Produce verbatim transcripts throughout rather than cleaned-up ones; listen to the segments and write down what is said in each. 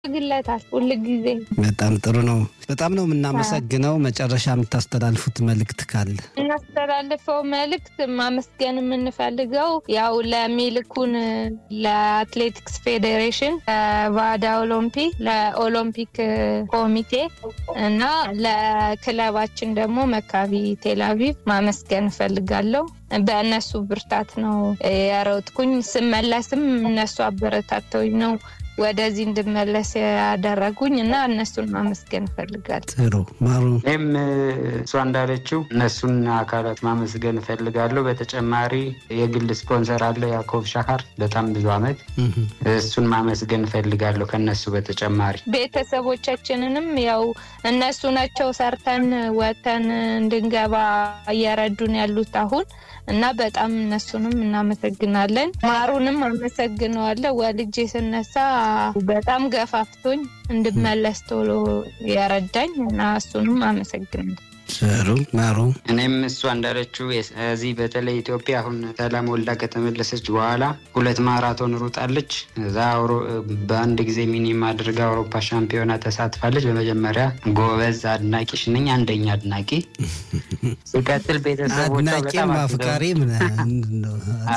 ግለታል ሁሉ ጊዜ በጣም ጥሩ ነው። በጣም ነው እናመሰግነው። መጨረሻ የምታስተላልፉት መልእክት ካለ? እናስተላልፈው መልእክት ማመስገን የምንፈልገው ያው ለሚልኩን ለአትሌቲክስ ፌዴሬሽን፣ ለቫዳ ኦሎምፒክ፣ ለኦሎምፒክ ኮሚቴ እና ለክለባችን ደግሞ መካቢ ቴልአቪቭ ማመስገን ፈልጋለሁ። በእነሱ ብርታት ነው ያሮጥኩኝ። ስመለስም እነሱ አበረታተውኝ ነው ወደዚህ እንድመለስ ያደረጉኝ እና እነሱን ማመስገን ፈልጋለሁ። ጥሩ ማሩ። እም እሷ እንዳለችው እነሱን አካላት ማመስገን ፈልጋለሁ። በተጨማሪ የግል ስፖንሰር አለ ያዕቆብ ሻሃር በጣም ብዙ አመት እሱን ማመስገን ፈልጋለሁ። ከነሱ በተጨማሪ ቤተሰቦቻችንንም ያው እነሱ ናቸው ሰርተን ወተን እንድንገባ እየረዱን ያሉት አሁን እና በጣም እነሱንም እናመሰግናለን። ማሩንም አመሰግናለሁ። ወልጄ ስነሳ በጣም ገፋፍቶኝ እንድመለስ ቶሎ ያረዳኝ እና እሱንም አመሰግናለሁ። ጥሩ ማሩ። እኔም እሷ እንዳለችው እዚህ በተለይ ኢትዮጵያ አሁን ሰላም ወልዳ ከተመለሰች በኋላ ሁለት ማራቶን ሩጣለች። እዛው በአንድ ጊዜ ሚኒማ አድርጋ አውሮፓ ሻምፒዮና ተሳትፋለች። በመጀመሪያ ጎበዝ አድናቂሽ ነኝ፣ አንደኛ አድናቂ። ሲቀጥል ቤተሰቦቿ በጣም አፍቃሪ ምን ነው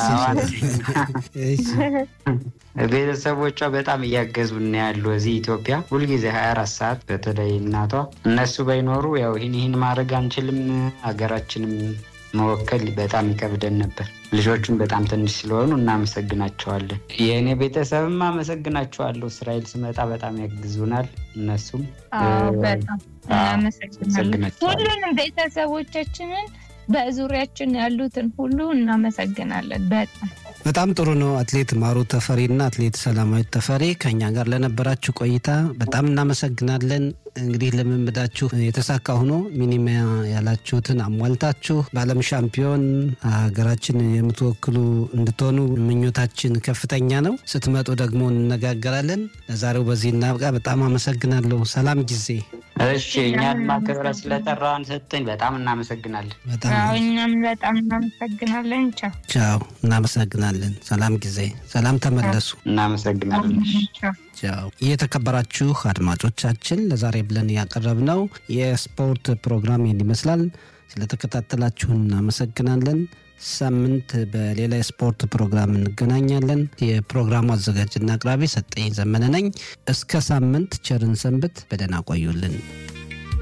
እሺ ቤተሰቦቿ በጣም እያገዙን ያሉ እዚህ ኢትዮጵያ ሁልጊዜ ሃያ አራት ሰዓት። በተለይ እናቷ እነሱ ባይኖሩ ያው ይሄን ይሄን ማድረግ አንችልም፣ ሀገራችንም መወከል በጣም ይከብደን ነበር። ልጆቹም በጣም ትንሽ ስለሆኑ እናመሰግናቸዋለን። የኔ ቤተሰብም አመሰግናቸዋለሁ። እስራኤል ስመጣ በጣም ያግዙናል። እነሱም በጣም እናመሰግናለን። ሁሉንም ቤተሰቦቻችንን በዙሪያችን ያሉትን ሁሉ እናመሰግናለን። በጣም በጣም ጥሩ ነው። አትሌት ማሩ ተፈሪና አትሌት ሰላማዊት ተፈሪ ከኛ ጋር ለነበራችሁ ቆይታ በጣም እናመሰግናለን። እንግዲህ ለምምዳችሁ የተሳካ ሆኖ ሚኒማ ያላችሁትን አሟልታችሁ በዓለም ሻምፒዮን ሀገራችን የምትወክሉ እንድትሆኑ ምኞታችን ከፍተኛ ነው። ስትመጡ ደግሞ እንነጋገራለን። ለዛሬው በዚህ እናብቃ። በጣም አመሰግናለሁ። ሰላም ጊዜ። እሺ እኛን ማክበር ስለጠራን ሰጥተኝ በጣም እናመሰግናለን። አዎ እኛም በጣም እናመሰግናለን። ቻው ቻው። እናመሰግናለን። ሰላም ጊዜ። ሰላም ተመለሱ። እናመሰግናለን። ቻው። የተከበራችሁ አድማጮቻችን ለዛሬ ብለን ያቀረብነው የስፖርት ፕሮግራም ይመስላል። ስለተከታተላችሁን እናመሰግናለን። ሳምንት በሌላ የስፖርት ፕሮግራም እንገናኛለን። የፕሮግራሙ አዘጋጅና አቅራቢ ሰጠኝ ዘመነ ነኝ። እስከ ሳምንት ቸርን ሰንብት። በደህና ቆዩልን።